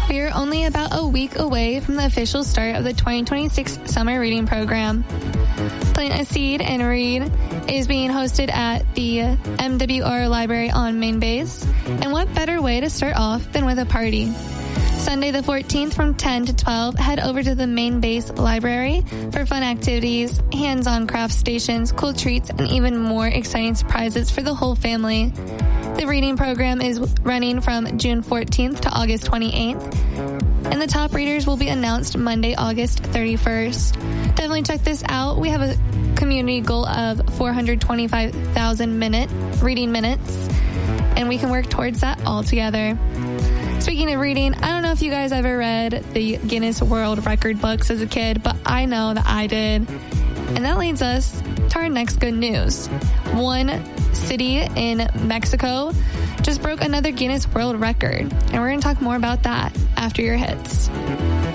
We are only about a week away from the official start of the 2026 summer reading program. Plant a Seed and Read is being hosted at the MWR Library on Main Base. And what better way to start off than with a party? Sunday the 14th from 10 to 12, head over to the Main Base Library for fun activities, hands-on craft stations, cool treats, and even more exciting surprises for the whole family. The reading program is running from June 14th to August 28th, and the top readers will be announced Monday, August 31st. Definitely check this out. We have a community goal of 425,000 reading minutes, and we can work towards that all together. Speaking of reading, I don't know if you guys ever read the Guinness World Record books as a kid, but I know that I did. And that leads us to our next good news. One city in Mexico just broke another Guinness World Record, and we're going to talk more about that after your hits.